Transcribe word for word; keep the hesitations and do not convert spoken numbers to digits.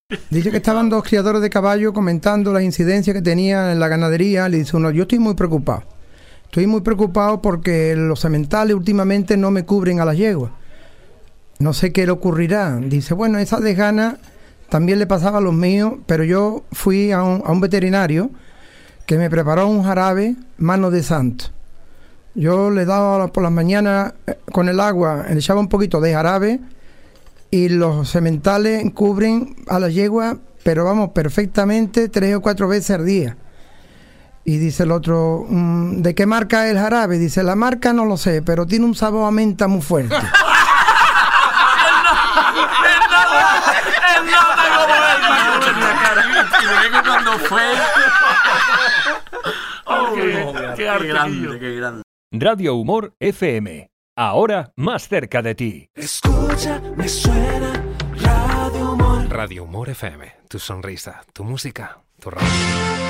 Dice que estaban dos criadores de caballo comentando las incidencias que tenían en la ganadería. Le dice uno, yo estoy muy preocupado. Estoy muy preocupado porque los sementales últimamente no me cubren a las yeguas. No sé qué le ocurrirá. Dice, bueno, esa desgana también le pasaba a los míos, pero yo fui a un, a un veterinario que me preparó un jarabe mano de santo. Yo le daba por las mañanas con el agua, le echaba un poquito de jarabe y los sementales cubren a la yegua, pero vamos, perfectamente tres o cuatro veces al día. Y dice el otro, ¿de qué marca es el jarabe? Dice, la marca no lo sé, pero tiene un sabor a menta muy fuerte. Cuando fue. Oh, qué, qué, qué grande, qué grande. Radio Humor F M. Ahora más cerca de ti. Escucha, me suena Radio Humor. Radio Humor F M. Tu sonrisa, tu música, tu radio.